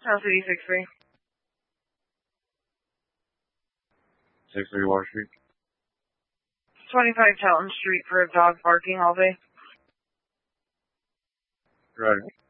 House 863. 63 Water Street. 25 Telton Street for a dog barking all day. Right.